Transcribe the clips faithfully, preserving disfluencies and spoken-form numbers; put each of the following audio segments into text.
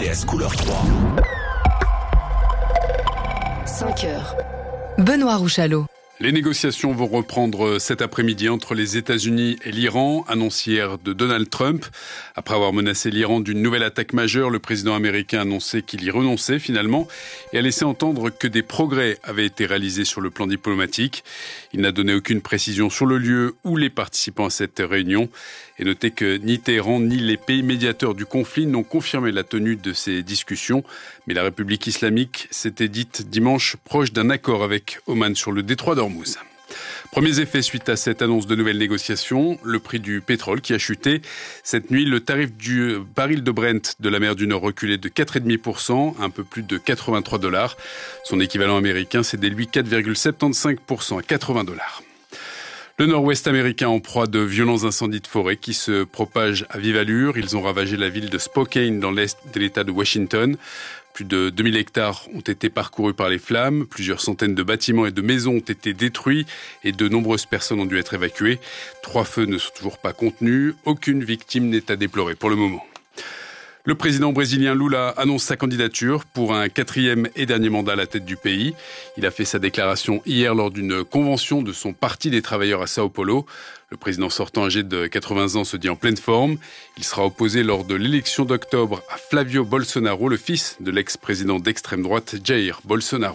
T S couleur trois. cinq heures. Benoît Rouchalot. Les négociations vont reprendre cet après-midi entre les États-Unis et l'Iran, annonce hier de Donald Trump. Après avoir menacé l'Iran d'une nouvelle attaque majeure, le président américain a annoncé qu'il y renonçait finalement et a laissé entendre que des progrès avaient été réalisés sur le plan diplomatique. Il n'a donné aucune précision sur le lieu ou les participants à cette réunion. Et notez que ni Téhéran ni les pays médiateurs du conflit n'ont confirmé la tenue de ces discussions. Mais la République islamique s'était dite dimanche proche d'un accord avec Oman sur le détroit d'Ormuz. Premiers effets suite à cette annonce de nouvelles négociations, le prix du pétrole qui a chuté. Cette nuit, le tarif du baril de Brent de la mer du Nord reculait de quatre virgule cinq pour cent, un peu plus de quatre-vingt-trois dollars. Son équivalent américain s'est délevé quatre virgule soixante-quinze pour cent à quatre-vingts dollars. Le nord-ouest américain en proie de violents incendies de forêt qui se propagent à vive allure. Ils ont ravagé la ville de Spokane dans l'est de l'État de Washington. Plus de deux mille hectares ont été parcourus par les flammes. Plusieurs centaines de bâtiments et de maisons ont été détruits et de nombreuses personnes ont dû être évacuées. Trois feux ne sont toujours pas contenus. Aucune victime n'est à déplorer pour le moment. Le président brésilien Lula annonce sa candidature pour un quatrième et dernier mandat à la tête du pays. Il a fait sa déclaration hier lors d'une convention de son Parti des travailleurs à Sao Paulo. Le président sortant âgé de quatre-vingts ans se dit en pleine forme. Il sera opposé lors de l'élection d'octobre à Flavio Bolsonaro, le fils de l'ex-président d'extrême droite Jair Bolsonaro.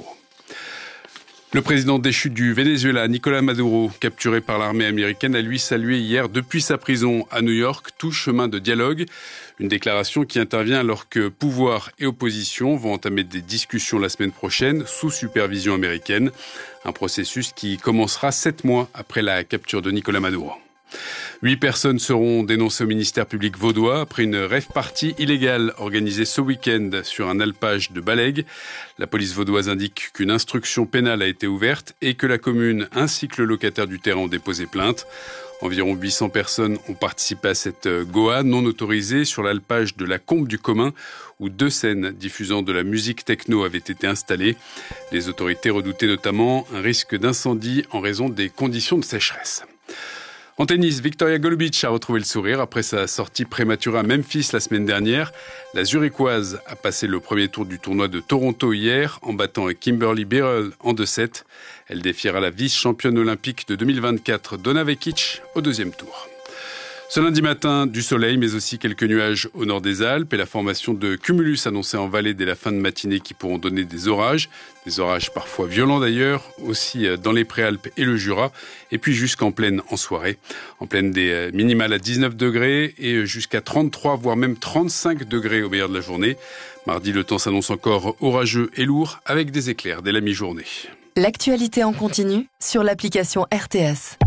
Le président déchu du Venezuela, Nicolás Maduro, capturé par l'armée américaine, a lui salué hier depuis sa prison à New York tout chemin de dialogue. Une déclaration qui intervient alors que pouvoir et opposition vont entamer des discussions la semaine prochaine sous supervision américaine. Un processus qui commencera sept mois après la capture de Nicolás Maduro. Huit personnes seront dénoncées au ministère public vaudois après une rave-party illégale organisée ce week-end sur un alpage de Balègue. La police vaudoise indique qu'une instruction pénale a été ouverte et que la commune ainsi que le locataire du terrain ont déposé plainte. Environ huit cents personnes ont participé à cette Goa non autorisée sur l'alpage de la Combe du Commun où deux scènes diffusant de la musique techno avaient été installées. Les autorités redoutaient notamment un risque d'incendie en raison des conditions de sécheresse. En tennis, Victoria Golubic a retrouvé le sourire après sa sortie prématurée à Memphis la semaine dernière. La Zurichoise a passé le premier tour du tournoi de Toronto hier en battant Kimberly Birrell en deux sept. Elle défiera la vice-championne olympique de deux mille vingt-quatre Donna Vekic au deuxième tour. Ce lundi matin, du soleil, mais aussi quelques nuages au nord des Alpes et la formation de cumulus annoncée en vallée dès la fin de matinée qui pourront donner des orages. Des orages parfois violents d'ailleurs, aussi dans les Préalpes et le Jura, et puis jusqu'en plaine en soirée. En plaine des minimales à dix-neuf degrés et jusqu'à trente-trois, voire même trente-cinq degrés au meilleur de la journée. Mardi, le temps s'annonce encore orageux et lourd avec des éclairs dès la mi-journée. L'actualité en continu sur l'application R T S.